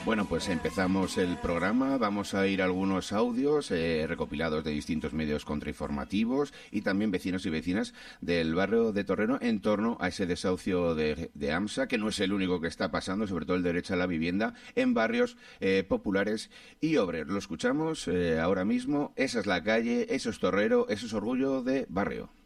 Bueno, pues empezamos el programa, vamos a ir a algunos audios recopilados de distintos medios contrainformativos y también vecinos y vecinas del barrio de Torrero en torno a ese desahucio de AMSA, que no es el único que está pasando, sobre todo el derecho a la vivienda en barrios populares y obreros. Lo escuchamos ahora mismo, esa es la calle, eso es Torrero, eso es orgullo de barrio.